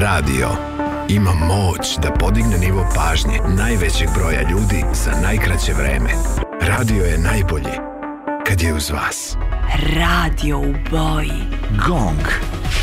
Radio ima moć da podigne nivo pažnje najvećeg broja ljudi za najkraće vreme. Radio je najbolji kad je uz vas. Radio u boji. Gong.